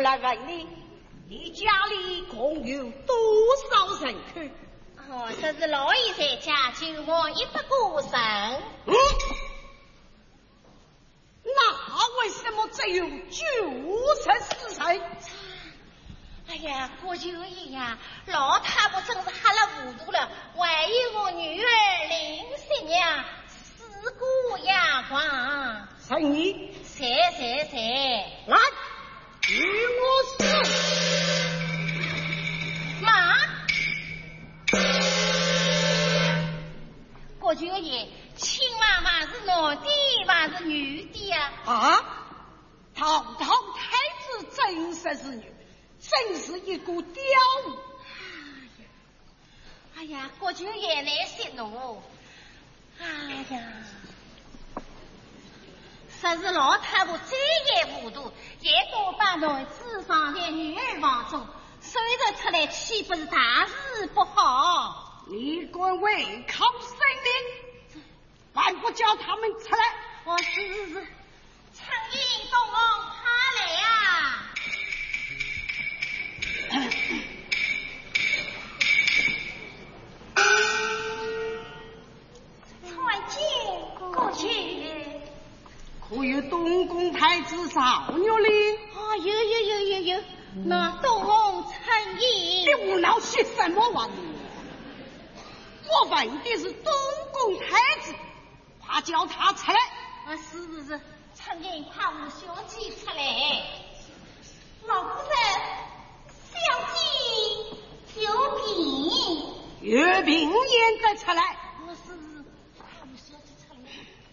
来问你家里共有多少人口？ 哦，这是老爷在家就我100个人。 那为什么只有94人？ 哎呀，国舅爷呀，老太婆真是瞎了糊涂了，还有我女儿林十娘4个丫鬟。 陈姨， 谁？ 来，与我说。 妈，国舅爷，亲妈妈是男的还是女的呀？ 啊，堂堂太子真实是女，真是一个刁物。 哎呀，国舅爷来息怒。哎呀，实是老太婆再也糊涂，也多把男子放在女儿房中，虽然出来岂不是大事不好？ 你敢违抗圣令，还不叫他们出来？ 我是，苍蝇东往他来啊！参见国舅。 可有东宫太子少女哩？ 啊，有，那东宫参议。 你胡闹些什么玩意？我问的是东宫太子，快叫他出来！ 啊，是，参见快吴小姐出来。老夫人，小姐久病。 越病焉得出来。